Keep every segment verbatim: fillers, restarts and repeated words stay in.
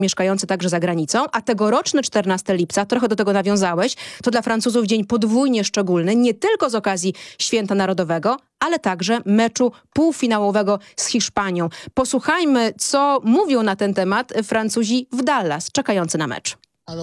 mieszkający także za granicą, a tegoroczny czternastego lipca, trochę do tego nawiązałeś, to dla Francuzów dzień podwójnie szczególny, nie tylko z okazji Święta Narodowego, ale także meczu półfinałowego z Hiszpanią. Posłuchajmy, co mówią na ten temat Francuzi w Dallas, czekający na mecz.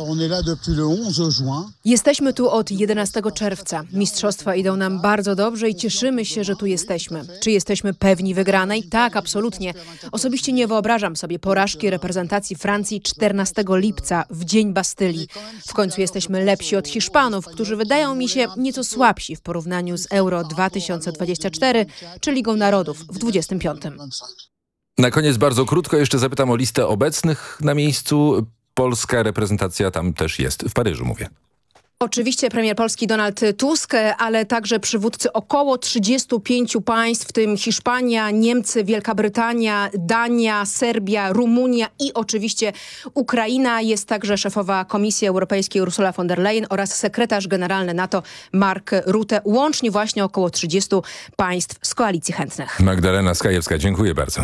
Jesteśmy tu od jedenastego czerwca. Mistrzostwa idą nam bardzo dobrze i cieszymy się, że tu jesteśmy. Czy jesteśmy pewni wygranej? Tak, absolutnie. Osobiście nie wyobrażam sobie porażki reprezentacji Francji czternastego lipca w Dzień Bastylii. W końcu jesteśmy lepsi od Hiszpanów, którzy wydają mi się nieco słabsi w porównaniu z Euro dwa tysiące dwudziestym czwartym czy Ligą Narodów w dwudziestym piątym. Na koniec bardzo krótko jeszcze zapytam o listę obecnych na miejscu. Polska reprezentacja tam też jest. W Paryżu mówię. Oczywiście premier Polski Donald Tusk, ale także przywódcy około trzydziestu pięciu państw, w tym Hiszpania, Niemcy, Wielka Brytania, Dania, Serbia, Rumunia i oczywiście Ukraina. Jest także szefowa Komisji Europejskiej Ursula von der Leyen oraz sekretarz generalny NATO Mark Rutte. Łącznie właśnie około trzydziestu państw z koalicji chętnych. Magdalena Skajewska, dziękuję bardzo.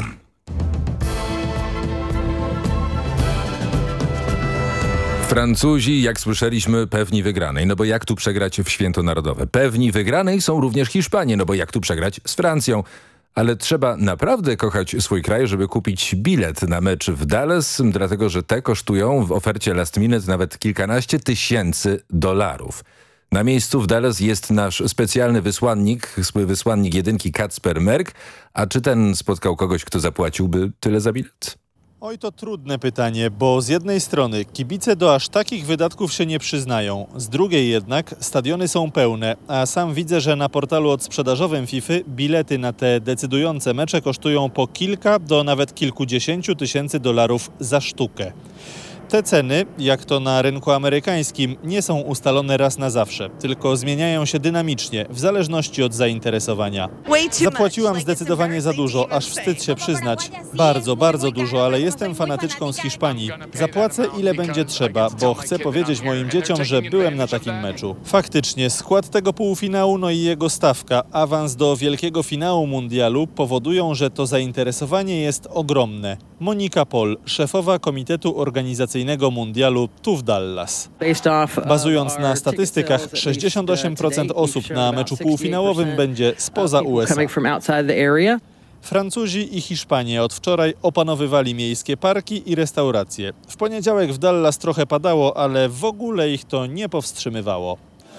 Francuzi, jak słyszeliśmy, pewni wygranej, no bo jak tu przegrać w Święto Narodowe? Pewni wygranej są również Hiszpanie, no bo jak tu przegrać z Francją? Ale trzeba naprawdę kochać swój kraj, żeby kupić bilet na mecz w Dallas, dlatego że te kosztują w ofercie last minute nawet kilkanaście tysięcy dolarów. Na miejscu w Dallas jest nasz specjalny wysłannik, wysłannik jedynki Kacper Merk. A czy ten spotkał kogoś, kto zapłaciłby tyle za bilet? Oj, to trudne pytanie, bo z jednej strony kibice do aż takich wydatków się nie przyznają, z drugiej jednak stadiony są pełne, a sam widzę, że na portalu odsprzedażowym FIFA bilety na te decydujące mecze kosztują po kilka do nawet kilkudziesięciu tysięcy dolarów za sztukę. Te ceny, jak to na rynku amerykańskim, nie są ustalone raz na zawsze, tylko zmieniają się dynamicznie, w zależności od zainteresowania. Zapłaciłam zdecydowanie za dużo, aż wstyd się przyznać. Bardzo, bardzo dużo, ale jestem fanatyczką z Hiszpanii. Zapłacę ile będzie trzeba, bo chcę powiedzieć moim dzieciom, że byłem na takim meczu. Faktycznie, skład tego półfinału, no i jego stawka, awans do wielkiego finału mundialu powodują, że to zainteresowanie jest ogromne. Monika Pol, szefowa Komitetu Organizacyjnego Mundialu tu w Dallas. Bazując na statystykach, sześćdziesiąt osiem procent osób na meczu półfinałowym będzie spoza U S A. Francuzi i Hiszpanie od wczoraj opanowywali miejskie parki i restauracje. W poniedziałek w Dallas trochę padało, ale w ogóle ich to nie powstrzymywało.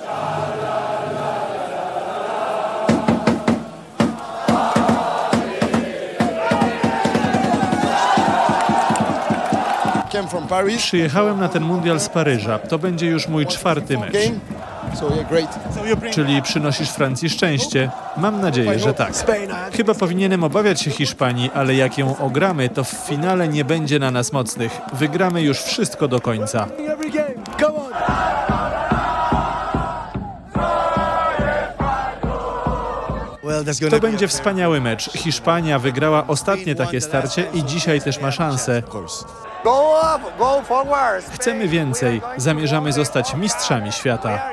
Przyjechałem na ten mundial z Paryża. To będzie już mój czwarty mecz. Czyli przynosisz Francji szczęście? Mam nadzieję, że tak. Chyba powinienem obawiać się Hiszpanii, ale jak ją ogramy, to w finale nie będzie na nas mocnych. Wygramy już wszystko do końca. To będzie wspaniały mecz. Hiszpania wygrała ostatnie takie starcie i dzisiaj też ma szansę. Chcemy więcej. Zamierzamy zostać mistrzami świata.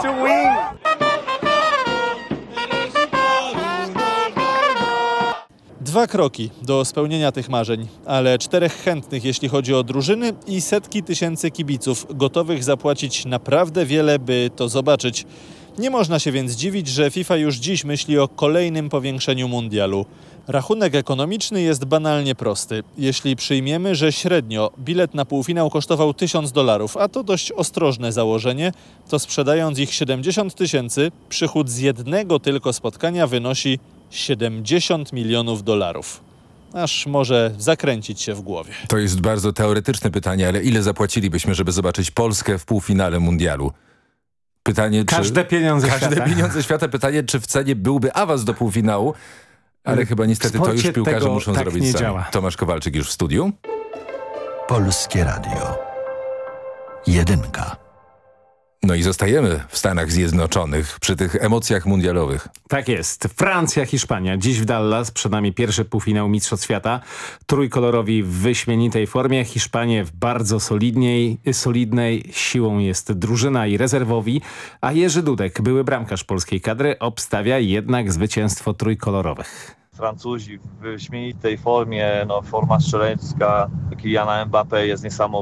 Dwa kroki do spełnienia tych marzeń, ale czterech chętnych, jeśli chodzi o drużyny, i setki tysięcy kibiców gotowych zapłacić naprawdę wiele, by to zobaczyć. Nie można się więc dziwić, że FIFA już dziś myśli o kolejnym powiększeniu mundialu. Rachunek ekonomiczny jest banalnie prosty. Jeśli przyjmiemy, że średnio bilet na półfinał kosztował tysiąc dolarów, a to dość ostrożne założenie, to sprzedając ich siedemdziesiąt tysięcy, przychód z jednego tylko spotkania wynosi siedemdziesiąt milionów dolarów. Aż może zakręcić się w głowie. To jest bardzo teoretyczne pytanie, ale ile zapłacilibyśmy, żeby zobaczyć Polskę w półfinale mundialu? Pytanie, czy... Każde pieniądze Każde świata. pieniądze świata. Pytanie, czy w cenie byłby awans do półfinału? Ale, ale chyba niestety to już piłkarze muszą tak zrobić nie sami. działa. Tomasz Kowalczyk już w studiu. Polskie Radio. Jedynka. No i zostajemy w Stanach Zjednoczonych przy tych emocjach mundialowych. Tak jest. Francja, Hiszpania. Dziś w Dallas przed nami pierwszy półfinał Mistrzostw Świata. Trójkolorowi w wyśmienitej formie. Hiszpanie w bardzo solidnej, solidnej. Siłą jest drużyna i rezerwowi. A Jerzy Dudek, były bramkarz polskiej kadry, obstawia jednak zwycięstwo trójkolorowych. Francuzi w wyśmienitej formie, no forma strzelecka Kyliana Mbappé jest niesamowita.